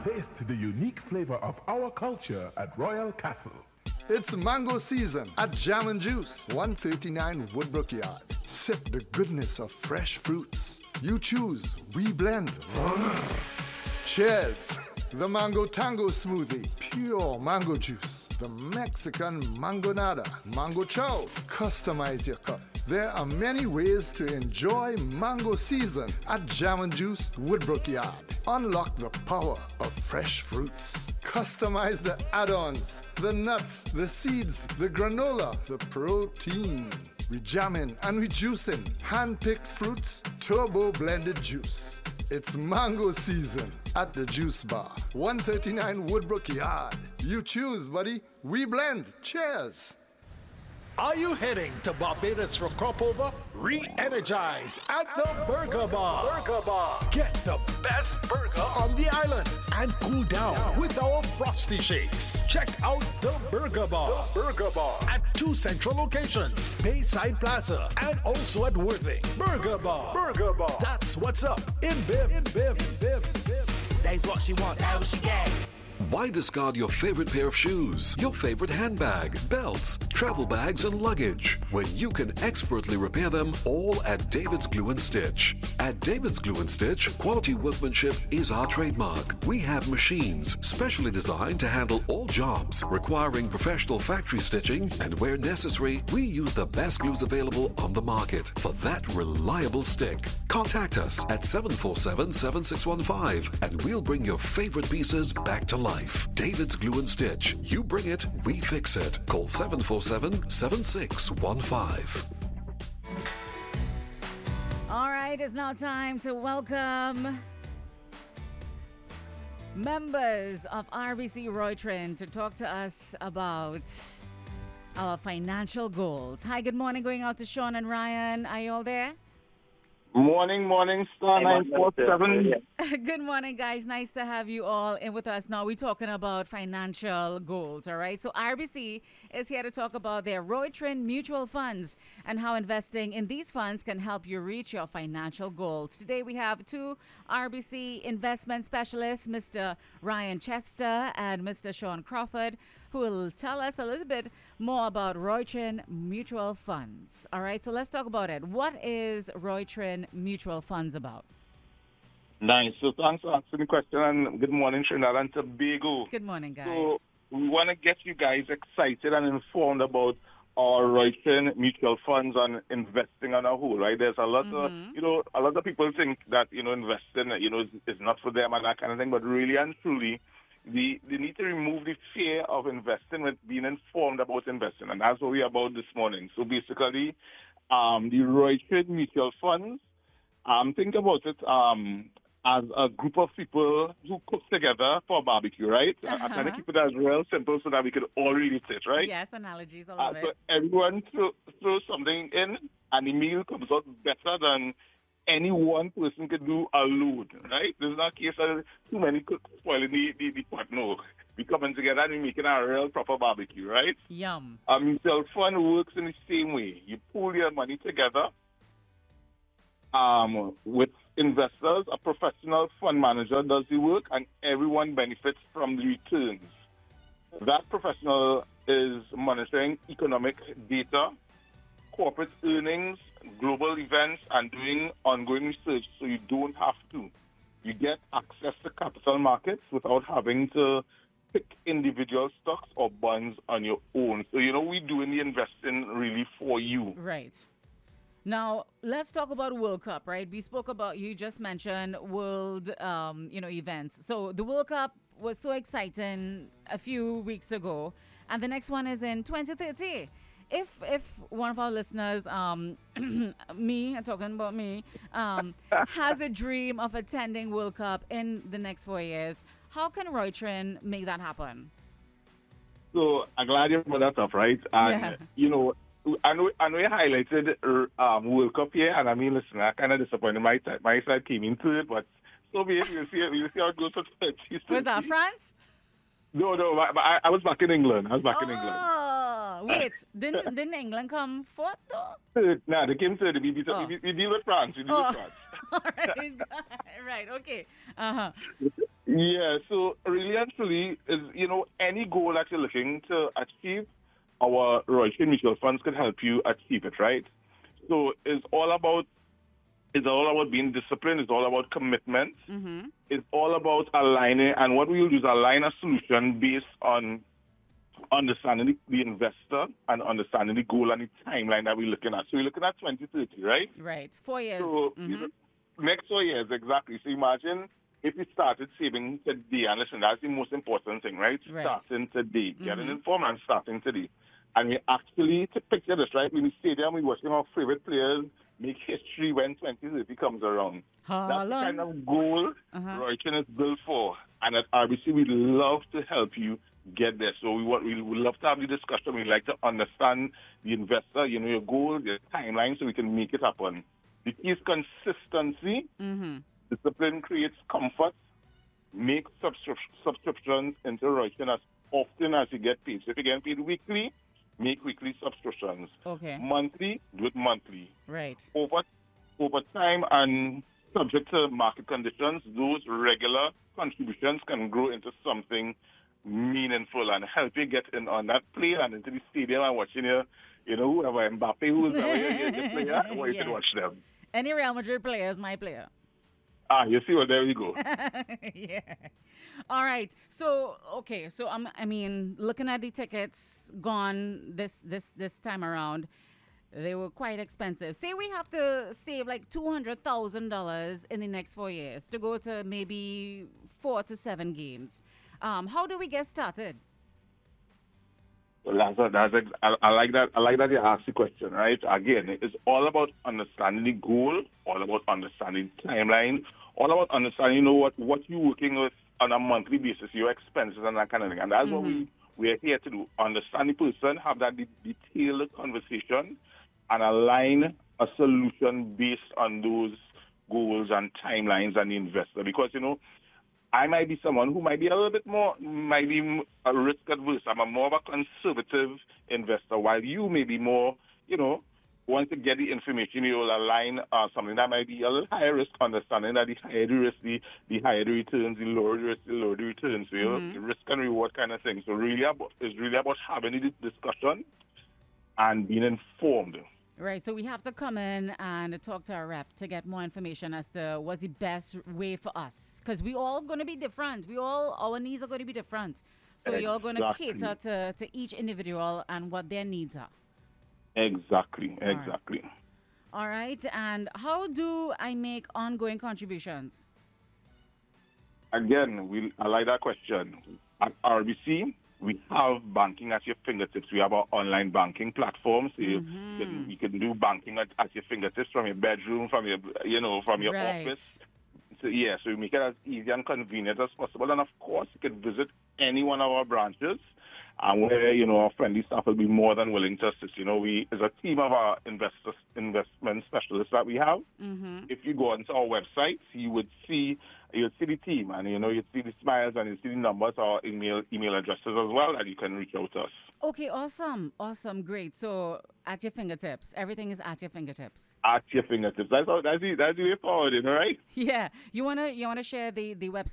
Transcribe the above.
Taste the unique flavor of our culture at Royal Castle. It's mango season at Jam and Juice, 139 Woodbrook Yard. Sip the goodness of fresh fruits. You choose, we blend. Cheers! The Mango Tango Smoothie, pure mango juice. The Mexican Mangonada, Mango Chow. Customize your cup. There are many ways to enjoy mango season at Jam and Juice, Woodbrook Yard. Unlock the power of fresh fruits. Customize the add-ons, the nuts, the seeds, the granola, the protein. We jamming and we juicing. Hand-picked fruits, turbo blended juice. It's mango season at the Juice Bar, 139 Woodbrook Yard. You choose, buddy. We blend. Cheers. Are you heading to Barbados for crop over? Re-energize at the Burger Bar. Get the best burger on the island and cool down with our frosty shakes. Check out the Burger Bar. At 2 central locations, Bayside Plaza and also at Worthing. Burger Bar. That's what's up in Bim. That's what she want, that what she get. Why discard your favorite pair of shoes, your favorite handbag, belts, travel bags, and luggage when you can expertly repair them all at David's Glue and Stitch? At David's Glue and Stitch, quality workmanship is our trademark. We have machines specially designed to handle all jobs requiring professional factory stitching, and where necessary, we use the best glues available on the market for that reliable stick. Contact us at 747-7615 and we'll bring your favorite pieces back to life. David's Glue and Stitch. You bring it, we fix it. Call 747-7615. All right, it's now time to welcome members of RBC Roytrin to talk to us about our financial goals. Hi, good morning. Going out to Sean and Ryan. Are you all there? Morning, Star 947. Good morning, guys. Nice to have you all in with us. Now, we're talking about financial goals, all right? So, RBC is here to talk about their Roytrin mutual funds and how investing in these funds can help you reach your financial goals. Today, we have 2 RBC investment specialists, Mr. Ryan Chester and Mr. Sean Crawford, who will tell us a little bit more about Roytrin mutual funds. All right, so let's talk about it. What is Roytrin mutual funds about? Nice. So thanks for asking the question, and good morning, Trinidad and Tobago. Good morning, guys. So we want to get you guys excited and informed about our Roytrin mutual funds and investing on a whole, right? There's a lot of, a lot of people think that, investing, is not for them and that kind of thing, but really and truly, they need to remove the fear of investing with being informed about investing, and that's what we're about this morning. So basically, the Roytrin mutual funds, think about it as a group of people who cook together for a barbecue, right? I'm trying to keep it as real simple so that we could all relate it, right? Yes, analogies, I love So it. everyone throws something in, and the meal comes out better than any one person could do alone, right? There's not a case of too many cooks spoiling the pot. No, we coming together and we making a real proper barbecue, right? Yum. A mutual fund works in the same way. You pool your money together with investors. A professional fund manager does the work, and everyone benefits from the returns. That professional is monitoring economic data, corporate earnings, global events, and doing ongoing research, so you don't have to. You get access to capital markets without having to pick individual stocks or bonds on your own. So, we're doing the investing really for you. Right. Now, let's talk about World Cup, right? We spoke about, you just mentioned world, events. So the World Cup was so exciting a few weeks ago, and the next one is in 2030. If one of our listeners, me, I'm talking about me, has a dream of attending World Cup in the next 4 years, how can Roytrin make that happen? So I'm glad you brought that up, right? And, I know you highlighted World Cup here, and listen, I'm kind of disappointed. My side came into it, but so be it. We'll see how it goes for 30. Was that France? No, but I was back in England. Oh, wait, didn't England come fourth though? No, they came third. We deal with France. All right, right, okay. Uh-huh. Yeah, so really and truly is, any goal that you're looking to achieve, our Royal Trade Mutual Funds can help you achieve it, right? So it's all about being disciplined, it's all about commitment, it's all about aligning, and what we will do is align a solution based on understanding the investor and understanding the goal and the timeline that we're looking at. So we're looking at 2030, right? Right. 4 years. So next 4 years, exactly. So imagine if you started saving today, and listen, that's the most important thing, right? Starting today, getting informed and starting today. And we actually, to picture this, right? When we stadium, we're watching our favorite players make history when 2030 comes around. That's the kind of goal Royalton is built for. And at RBC, we'd love to help you get there. So we would love to have the discussion. We'd like to understand the investor, your goal, your timeline, so we can make it happen. The key is consistency. Discipline creates comfort. Make subscriptions into Royalton as often as you get paid. So if you get paid weekly, make weekly subscriptions. Okay. Monthly, do it monthly. Right. Over time and subject to market conditions, those regular contributions can grow into something meaningful and help you get in on that plane and into the stadium and watching whoever Mbappe, who's the player, or you can watch them. Any Real Madrid player is my player. You see, well, there you go. Yeah. All right. So, okay. So, looking at the tickets gone this time around, they were quite expensive. Say we have to save like $200,000 in the next 4 years to go to maybe 4 to 7 games. How do we get started? Well, I like that. I like that you asked the question, right? Again, it's all about understanding the goal, all about understanding the timeline, all about understanding, what you're working with on a monthly basis, your expenses and that kind of thing. And that's what we're here to do. Understand the person, have that detailed conversation, and align a solution based on those goals and timelines and the investor. Because, I might be someone who might be a little bit more, might be a risk adverse. I'm more of a conservative investor, while you may be more, once you get the information, you'll align something that might be a little higher risk, understanding that the higher the risk, the higher the returns, the lower the risk, the lower the returns. So the risk and reward kind of thing. So it's really about having the discussion and being informed. Right, so we have to come in and talk to our rep to get more information as to what's the best way for us. Because we all going to be different. Our needs are going to be different. So you're going to cater to each individual and what their needs are. Exactly. All right, and how do I make ongoing contributions? Again, I like that question. At RBC, we have banking at your fingertips. We have our online banking platform, so you can do banking at your fingertips from your bedroom, from your office. So so we make it as easy and convenient as possible. And of course, you can visit any one of our branches, and where our friendly staff will be more than willing to assist. We as a team of our investment specialists that we have. If you go onto our website, you would see the team, and you'd see the smiles, and you'd see the numbers, our email addresses as well, that you can reach out to us. Okay, awesome, great. So at your fingertips, everything is at your fingertips. At your fingertips. That's the way forward, all right? Yeah. You wanna share the website